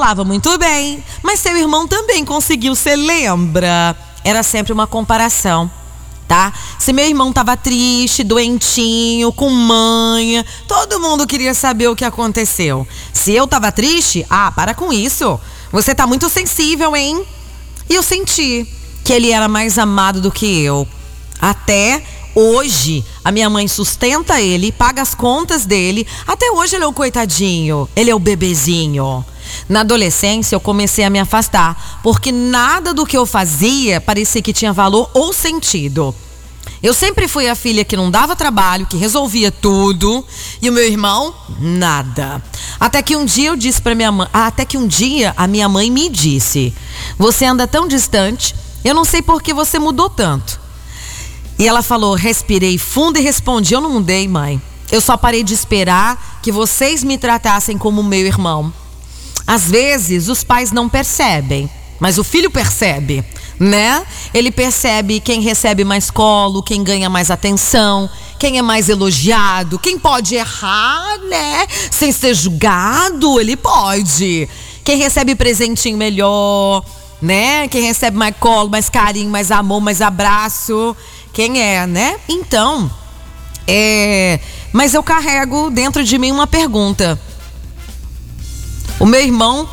falava muito bem, mas seu irmão também conseguiu, você lembra? Era sempre uma comparação, tá? Se meu irmão tava triste, doentinho, com manha, todo mundo queria saber o que aconteceu. Se eu tava triste, para com isso. Você tá muito sensível, hein? E eu senti que ele era mais amado do que eu. Até hoje, a minha mãe sustenta ele, paga as contas dele. Até hoje ele é o coitadinho, ele é o bebezinho. Na adolescência eu comecei a me afastar, porque nada do que eu fazia parecia que tinha valor ou sentido. Eu sempre fui a filha que não dava trabalho, que resolvia tudo, e o meu irmão, nada. Até que um dia eu disse pra minha mãe, a minha mãe me disse: você anda tão distante, eu não sei por que você mudou tanto. E ela falou, respirei fundo e respondi: eu não mudei, mãe. Eu só parei de esperar que vocês me tratassem como meu irmão. Às vezes os pais não percebem, mas o filho percebe, né? Ele percebe quem recebe mais colo, quem ganha mais atenção, quem é mais elogiado, quem pode errar, né? Sem ser julgado, ele pode. Quem recebe presentinho melhor, né? Quem recebe mais colo, mais carinho, mais amor, mais abraço. Quem é, né? Então, mas eu carrego dentro de mim uma pergunta. O meu irmão,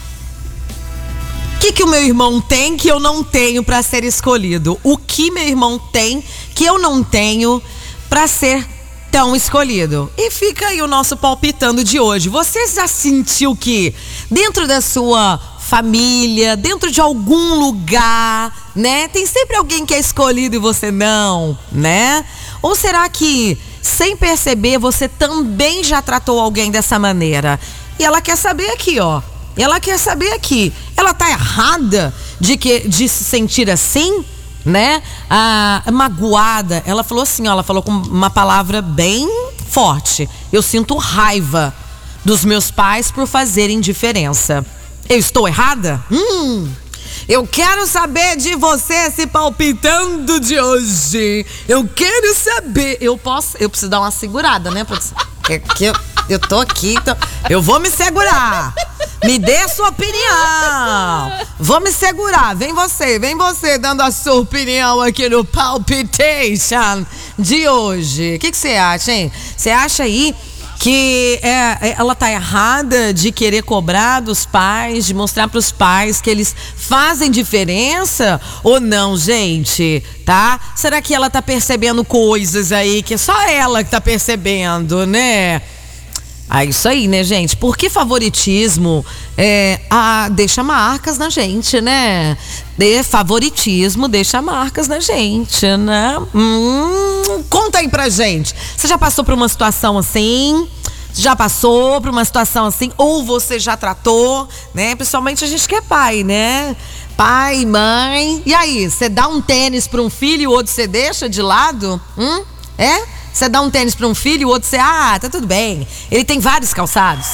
o que o meu irmão tem que eu não tenho para ser escolhido? O que meu irmão tem que eu não tenho para ser tão escolhido? E fica aí o nosso palpitando de hoje. Você já sentiu que dentro da sua família, dentro de algum lugar, né, tem sempre alguém que é escolhido e você não, né? Ou será que, sem perceber, você também já tratou alguém dessa maneira? E ela quer saber aqui, ó. Ela quer saber aqui. Ela tá errada de se sentir assim, né? Magoada. Ela falou assim, ó. Ela falou com uma palavra bem forte. Eu sinto raiva dos meus pais por fazerem diferença. Eu estou errada? Eu quero saber de você, esse palpitando de hoje. Eu quero saber. Eu preciso dar uma segurada, né? Eu tô aqui, então eu vou me segurar. Me dê a sua opinião. Vou me segurar. Vem você dando a sua opinião aqui no Palpitation de hoje. O que você acha, hein? Você acha aí que ela tá errada de querer cobrar dos pais, de mostrar pros pais que eles fazem diferença ou não, gente, tá? Será que ela tá percebendo coisas aí que é só ela que tá percebendo, né? Isso aí, né, gente? Porque favoritismo deixa marcas na gente, né? Favoritismo deixa marcas na gente, né? Conta aí pra gente. Você já passou por uma situação assim? Já passou por uma situação assim? Ou você já tratou, né? Principalmente a gente que é pai, né? Pai, mãe. E aí, você dá um tênis pra um filho e o outro você deixa de lado? Você dá um tênis para um filho e o outro tá tudo bem. Ele tem vários calçados.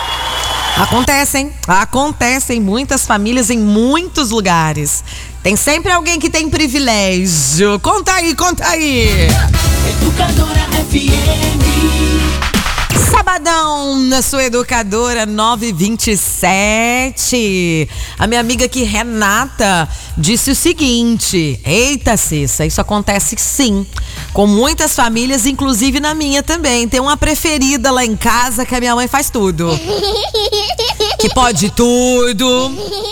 Acontece em muitas famílias, em muitos lugares. Tem sempre alguém que tem privilégio. Conta aí. Educadora FM. Sabadão na sua Educadora 927. A minha amiga aqui, Renata, disse o seguinte: eita, Cissa, isso acontece sim, com muitas famílias, inclusive na minha também. Tem uma preferida lá em casa que a minha mãe faz tudo. Que pode tudo.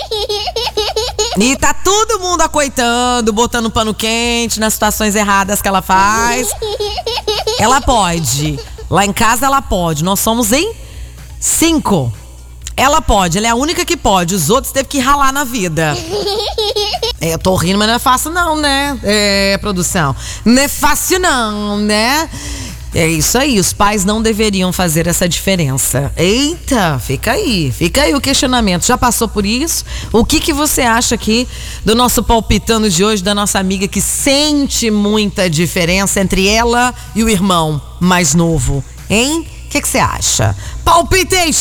E tá todo mundo acoitando, botando pano quente nas situações erradas que ela faz. Ela pode. Lá em casa ela pode. Nós somos em 5. Ela pode, ela é a única que pode. Os outros teve que ralar na vida. Eu tô rindo, mas não é fácil não, né? Produção. Não é fácil não, né? É isso aí, os pais não deveriam fazer essa diferença. Eita, fica aí o questionamento. Já passou por isso? O que você acha aqui do nosso palpitando de hoje, da nossa amiga que sente muita diferença entre ela e o irmão mais novo, hein? O que você acha? Palpitei!